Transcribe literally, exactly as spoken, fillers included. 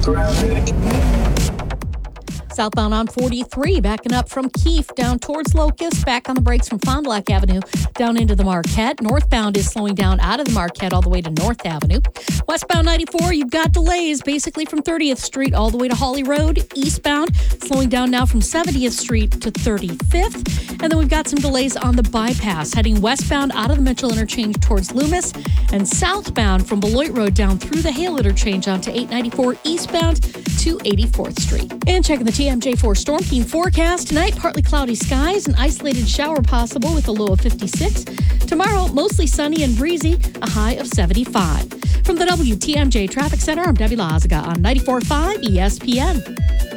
Southbound on forty-three, backing up from Keefe down towards Locust, back on the brakes from Fond du Lac Avenue down into the Marquette. Northbound is slowing down out of the Marquette all the way to North Avenue. Westbound ninety-four, you've got delays basically from thirtieth Street all the way to Holly Road. Eastbound, slowing down now from seventieth Street to thirty-fifth. And then we've got some delays on the bypass, heading westbound out of the Mitchell Interchange towards Loomis, and southbound from Beloit Road down through the Hale Interchange onto eight ninety-four eastbound to eighty-fourth Street. And checking the T M J four Storm Team forecast. Tonight, partly cloudy skies, an isolated shower possible with a low of fifty-six. Tomorrow, mostly sunny and breezy, a high of seventy-five. From the W T M J Traffic Center, I'm Debbie Lazaga on ninety-four point five E S P N.